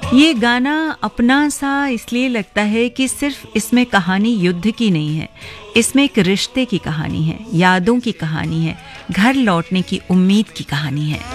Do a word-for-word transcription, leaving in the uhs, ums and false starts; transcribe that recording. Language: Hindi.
ये गाना अपना सा इसलिए लगता है कि सिर्फ इसमें कहानी युद्ध की नहीं है, इसमें एक रिश्ते की कहानी है, यादों की कहानी है, घर लौटने की उम्मीद की कहानी है।